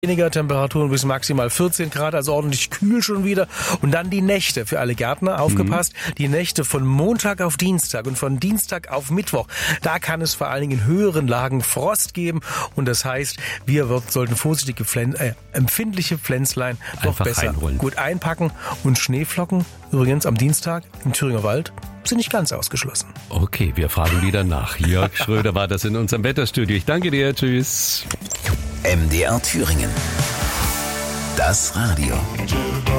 Weniger Temperaturen bis maximal 14 Grad, also ordentlich kühl schon wieder. Und dann die Nächte für alle Gärtner, aufgepasst. Die Nächte von Montag auf Dienstag und von Dienstag auf Mittwoch. Da kann es vor allen Dingen in höheren Lagen Frost geben. Und das heißt, wir sollten vorsichtige empfindliche Pflänzlein doch besser einholen. Gut einpacken. Und Schneeflocken, übrigens am Dienstag im Thüringer Wald, sind nicht ganz ausgeschlossen. Okay, wir fragen wieder nach. Jörg Schröder war das in unserem Wetterstudio. Ich danke dir. Tschüss. MDR Thüringen. Das Radio.